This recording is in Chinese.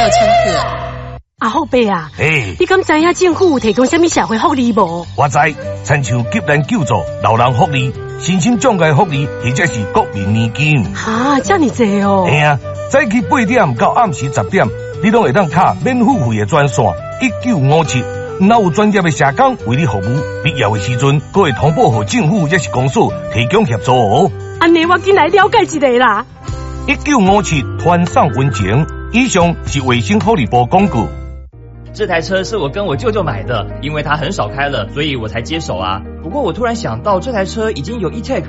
乘客。 阿后伯啊， 嘿， 你敢知影政府有提供什么社会福利无？ 我知，亲像急难救助、老人福利、身心障碍福利，或者是国民年金。 哈，这么济哦。 嘿啊，早起8点到暗时10点，你拢会当卡免付费的专线1957。若有专业的社工为你服务，必要的时阵，阁会通报给政府也是公所提供协助哦。 安尼我进来了解一下啦。 1957团上温情，以上是卫生福利部广告。 这台车是我跟我舅舅买的，因为他很少开了，所以我才接手啊。不过我突然想到，这台车已经有 E-Tech